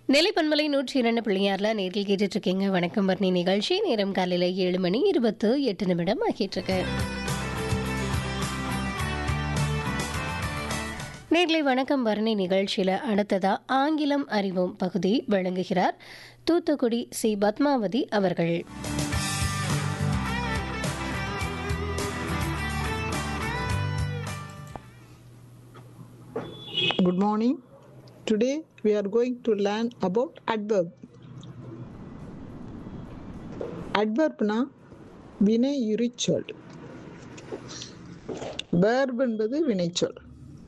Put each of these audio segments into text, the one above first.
நெல்லை பண்பலை 102.6 நேரில் கேட்டுட்டு இருக்கீங்க. வணக்கம் பரணி நிகழ்ச்சி. நேரம் காலையில் 7:28 ஆகிட்டு இருக்கு. நேர்களை வணக்கம் பரணி நிகழ்ச்சியில் அடுத்ததா ஆங்கிலம் அறிவோம் பகுதி வழங்குகிறார் தூத்துக்குடி சி பத்மாவதி அவர்கள். Good morning. Today we are going to learn about adverb. Adverbனா வினையுரிச்சொல். verb என்பது வினைச்சொல்.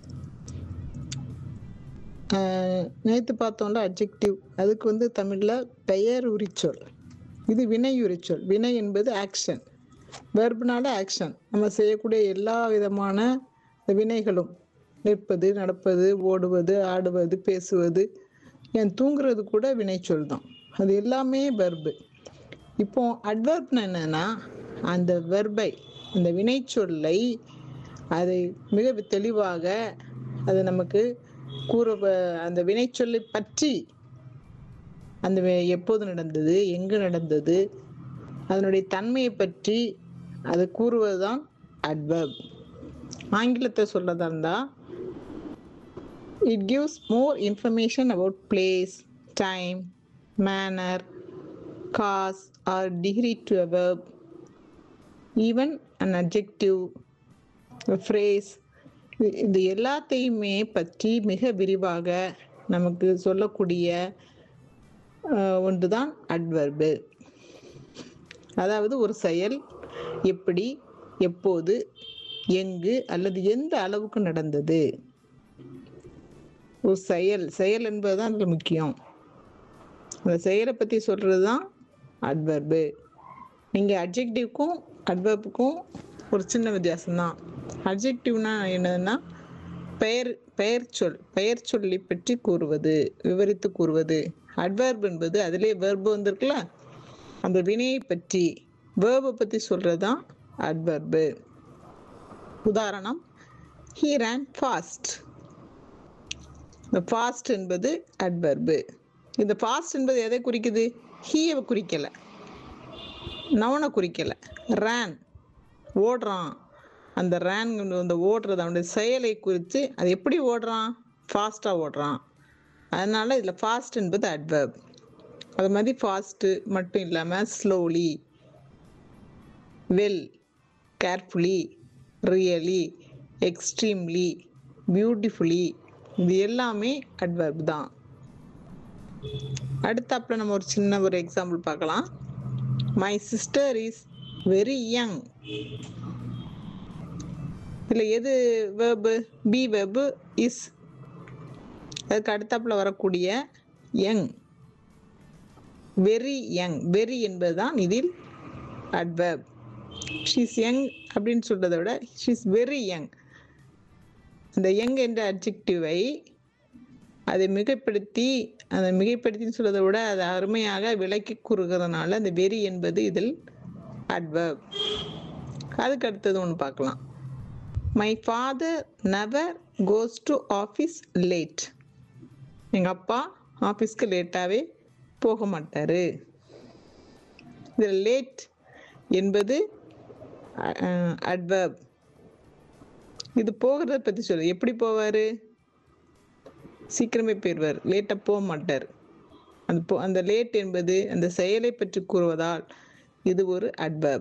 நேற்று பார்த்தோம்ல adjective, அதுக்கு தமிழில் பெயர் உரிச்சொல். இது வினையுரிச்சொல். வினை என்பது ஆக்ஷன். வெர்ப்னால ஆக்ஷன், நம்ம செய்யக்கூடிய எல்லா விதமான வினைகளும், நிற்பது, நடப்பது, ஓடுவது, ஆடுவது, பேசுவது, ஏன் தூங்குறது கூட வினைச்சொல் தான். அது எல்லாமே வெர்பு. இப்போ அட்வர்ப்னா என்னன்னா, அந்த வெர்பை, அந்த வினைச்சொல்லை அதை மிக தெளிவாக அது நமக்கு அந்த வினைச்சொல்லை பற்றி, அந்த எப்போது நடந்தது, எங்கு நடந்தது, அதனுடைய தன்மையை பற்றி அது கூறுவதுதான் அட்வர்ப். ஆங்கிலத்தை சொல்றதா இருந்தா, it gives more information about place, time, manner, cause or degree to a verb, even an adjective, a phrase. இது எல்லாத்தையுமே பற்றி மிக விரிவாக நமக்கு சொல்லக்கூடிய ஒன்றுதான் அட்வர்பு. அதாவது ஒரு செயல் எப்படி, எப்போது, எங்கு அல்லது எந்த அளவுக்கு நடந்தது. ஒரு செயல் என்பதுதான் அதில் முக்கியம். அந்த செயலை பற்றி சொல்கிறது தான் அட்வர்பு. நீங்கள் அட்ஜெக்டிவ்க்கும் அட்வர்புக்கும் ஒரு சின்ன வித்தியாசம்தான். அட்ஜெக்டிவ்னா என்னதுன்னா பெயர் சொல்லி பற்றி கூறுவது, விவரித்து கூறுவது. அட்வர்ப் என்பது அதிலே வெர்பு வந்திருக்குல்ல, அந்த வினையை பற்றி, வேர்பை பற்றி சொல்கிறது தான் அட்வர்பு. உதாரணம், he ran fast. இந்த ஃபாஸ்ட் என்பது அட்வர்பு. இந்த ஃபாஸ்ட் என்பது எதை குறிக்குது? ஹீயை குறிக்கலை, நவுனை குறிக்கலை. ரேன், ஓடுறான். அந்த ரேன், அந்த ஓடுறது அவனுடைய செயலை குறித்து, அது எப்படி ஓடுறான், ஃபாஸ்ட்டாக ஓடுறான். அதனால இதில் ஃபாஸ்ட் என்பது அட்வர்ப். அது மாதிரி ஃபாஸ்ட்டு மட்டும் இல்லாமல் slowly, well, carefully, really, extremely, beautifully, இது எல்லாமே அட்வர்ப் தான். அடுத்தாப்புல நம்ம ஒரு எக்ஸாம்பிள் பார்க்கலாம். My sister is very young. இதில் எது வேர்பு? B verb is. அதுக்கு அடுத்தாப்புல வரக்கூடிய யங், வெரி யங், வெரி என்பதுதான் இதில் அட்வர்ப். ஷீஸ் யங் அப்படின்னு சொல்றதை விட ஷீஸ் வெரி யங். அந்த யங் என்ற அட்ஜெக்டிவை அதை மிகைப்படுத்தின்னு சொல்றதை விட அதை அருமையாக விளக்கி கூறுகிறதுனால அந்த வெரி என்பது இதில் அட்வர்ப். அதுக்கு அடுத்தது ஒன்று பார்க்கலாம். My father never goes to office late. எங்கள் அப்பா ஆஃபீஸ்க்கு லேட்டாகவே போக மாட்டார். இதில் லேட் என்பது அட்வர்ப். இது போகிறத பற்றி சொல்லு. எப்படி போவார்? சீக்கிரமே போயிடுவார், லேட்டாக போக மாட்டார். அந்த லேட் என்பது அந்த செயலை பற்றி கூறுவதால் இது ஒரு அட்வர்ப்.